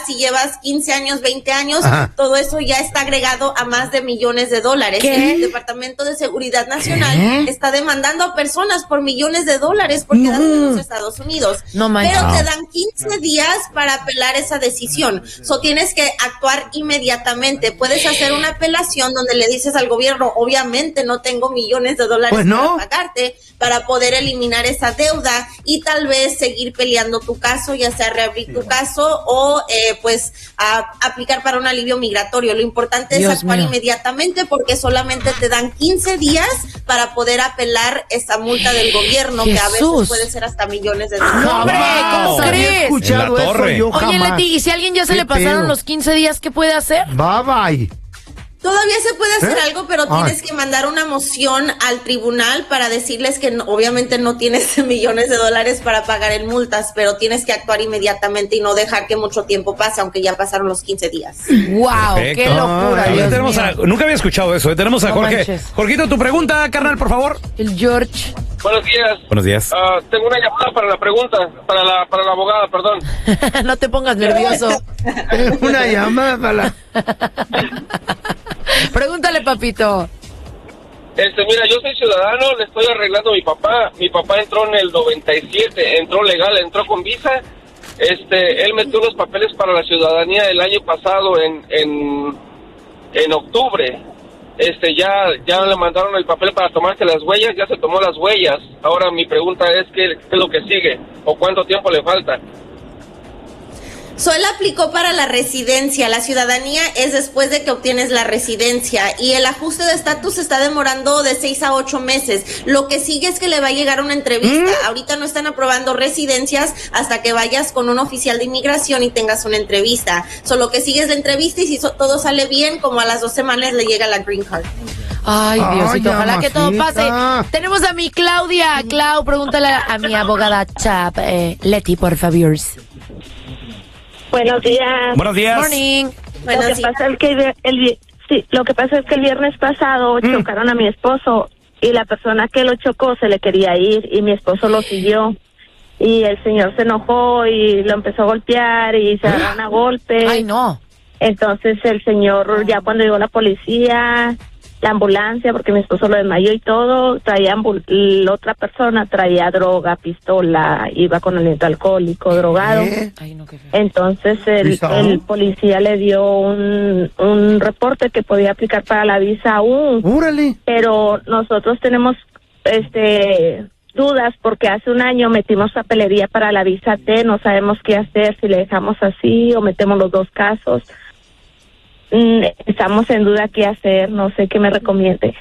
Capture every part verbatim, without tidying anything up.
si llevas quince años, veinte años, Ajá. todo eso ya está agregado a más de millones de dólares. ¿Qué? El Departamento de Seguridad Nacional ¿Qué? está demandando a personas por millones de dólares por quedarse en los Estados Unidos. No manches. Pero Wow. te dan quince días para apelar esa decisión. So tienes que actuar inmediatamente. Puedes hacer una apelación donde le dices al gobierno, obviamente no tengo millones de dólares Pues no. para pagarte, para poder eliminar esa deuda y tal vez seguir peleando tu caso, ya sea reabrir tu caso o eh, pues a, aplicar para un alivio migratorio. Lo importante Dios es actuar mío. inmediatamente porque solamente te dan quince días para poder apelar esa multa del gobierno, que a veces Jesús. puede ser hasta millones de dólares. No, hombre, ¿cómo Wow. crees? En He escuchado la eso torre. yo Oye, jamás. Leti, ¿y si a alguien ya se ¿Qué le pasaron pedo? los quince días, qué puede hacer? Bye bye. Todavía se puede hacer ¿Eh? algo, pero Ay. tienes que mandar una moción al tribunal para decirles que no- obviamente no tienes millones de dólares para pagar en multas, pero tienes que actuar inmediatamente y no dejar que mucho tiempo pase, aunque ya pasaron los quince días. ¡Wow! ¡Qué Perfecto. locura, A ver, Dios tenemos mío! a- nunca había escuchado eso. ¿eh? Tenemos a No Jorge. manches. Jorgito, tu pregunta, carnal, por favor. El George. Buenos días. Buenos días. Ah, tengo una llamada para la pregunta, para la para la abogada, perdón. No te pongas nervioso. Una llamada para la... Pregúntale, papito. Este, mira, yo soy ciudadano, le estoy arreglando a mi papá. Mi papá entró en el noventa y siete, entró legal, entró con visa. Este, él metió los papeles para la ciudadanía el año pasado en en, en octubre. Este, ya ya le mandaron el papel para tomarse las huellas, ya se tomó las huellas. Ahora mi pregunta es qué, qué es lo que sigue o cuánto tiempo le falta. So, él aplicó para la residencia. La ciudadanía es después de que obtienes la residencia y el ajuste de estatus está demorando de seis a ocho meses. Lo que sigue es que le va a llegar una entrevista. Ahorita no están aprobando residencias hasta que vayas con un oficial de inmigración y tengas una entrevista. So, lo que sigue es la entrevista y si so- todo sale bien, como a las dos semanas le llega la green card. Ay, Ay, Diosito, ojalá que todo pase. mamacita. Tenemos a mi Claudia. Clau, pregúntale a mi abogada Chap. Eh, Leti, por favor. Buenos días. Buenos días. Morning. Bueno, lo que sí. pasa es que el, el vi- sí, lo que pasa es que el viernes pasado Mm. chocaron a mi esposo y la persona que lo chocó se le quería ir y mi esposo lo siguió y el señor se enojó y lo empezó a golpear y se agarraron a golpes. Ay, no. Entonces el señor, ya cuando llegó la policía, la ambulancia, porque mi esposo lo desmayó y todo, traía ambul- la otra persona traía droga, pistola, iba con aliento alcohólico, drogado. ¿Qué? Ay, no, qué feo. Entonces el, ¿Visa U? el policía le dio un, un reporte que podía aplicar para la visa U, Úrale. pero nosotros tenemos este dudas porque hace un año metimos papelería para la visa T, no sabemos qué hacer, si le dejamos así o metemos los dos casos. Mm, estamos en duda qué hacer, no sé qué me recomiende.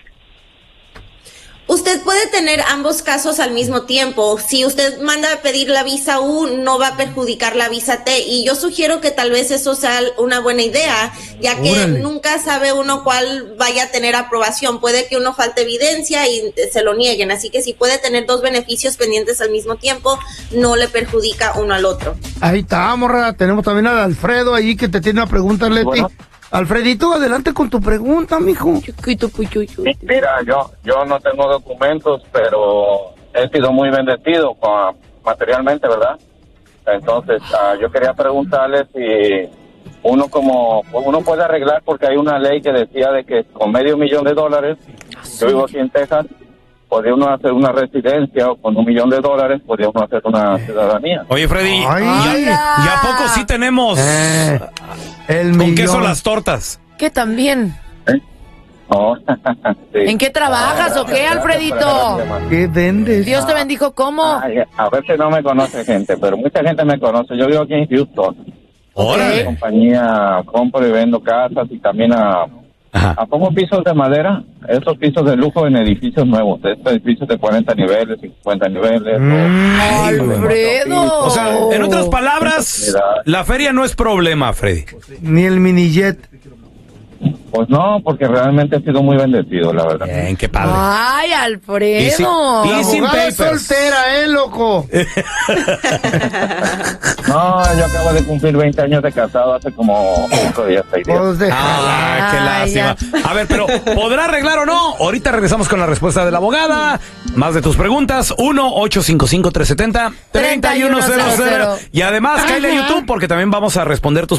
Usted puede tener ambos casos al mismo tiempo. Si usted manda a pedir la visa U, no va a perjudicar la visa T. Y yo sugiero que tal vez eso sea una buena idea, ya que Órale. nunca sabe uno cuál vaya a tener aprobación. Puede que uno falte evidencia y se lo nieguen. Así que si puede tener dos beneficios pendientes al mismo tiempo, no le perjudica uno al otro. Ahí está, morra. Tenemos también a Alfredo ahí que te tiene una pregunta, Leti. Bueno. Alfredito, adelante con tu pregunta, mijo. Chiquito, puchucho. Mira, yo yo no tengo documentos, pero he sido muy bendecido con- materialmente, ¿verdad? Entonces, ah, yo quería preguntarle si uno como uno puede arreglar, porque hay una ley que decía de que con medio millón de dólares, yo vivo aquí en Texas, podría uno hacer una residencia, o con un millón de dólares podría uno hacer una ciudadanía. Oye, Freddy, Ay. ¿y, a, y a poco sí tenemos Eh, el con millón. queso las tortas? ¿Qué también? No. Sí. ¿En qué trabajas o qué, Alfredito? ¿Qué vendes? Dios te bendijo, ¿cómo? Ay, a veces no me conoce gente, pero mucha gente me conoce. Yo vivo aquí en Houston. Órale. Mi compañía compro y vendo casas y también a, Ajá. a pongo pisos de madera, esos pisos de lujo en edificios nuevos, de estos edificios de cuarenta niveles, cincuenta niveles. Mm. o- Alfredo. O sea, en otras palabras, la feria no es problema, Freddy. Ni el minijet. Pues no, porque realmente he sido muy bendecido, la verdad. Bien, qué padre. Ay, Alfredo. Y si- y La sin abogada es papers. soltera, ¿eh, loco? No, yo acabo de cumplir veinte años de casado hace como cinco días, seis días. Pues déjala. Ah, qué Ay, lástima. A ver, pero ¿podrá arreglar o no? Ahorita regresamos con la respuesta de la abogada. Más de tus preguntas. uno ocho cinco cinco, tres siete cero, tres uno cero cero. Y además, cállale a YouTube porque también vamos a responder tus